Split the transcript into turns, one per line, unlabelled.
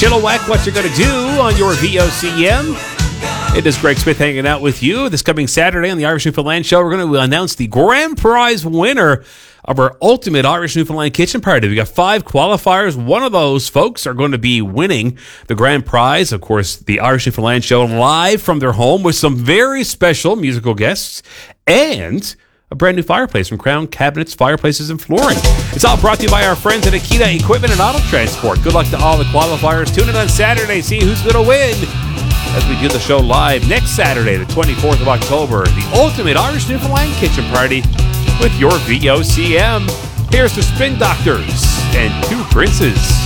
Chilliwack, what you're going to do on your VOCM. It is Greg Smith hanging out with you. This coming Saturday on the Irish Newfoundland Show, we're going to announce the grand prize winner of our ultimate Irish Newfoundland kitchen party. We got 5 qualifiers. One of those folks are going to be winning the grand prize. Of course, the Irish Newfoundland Show live from their home with some very special musical guests and a brand new fireplace from Crown Cabinets, Fireplaces, and Flooring. It's all brought to you by our friends at Akita Equipment and Auto Transport. Good luck to all the qualifiers. Tune in on Saturday, see who's going to win as we do the show live next Saturday, the 24th of October, the ultimate Irish Newfoundland kitchen party with your VOCM. Here's the Spin Doctors and 2 Princes.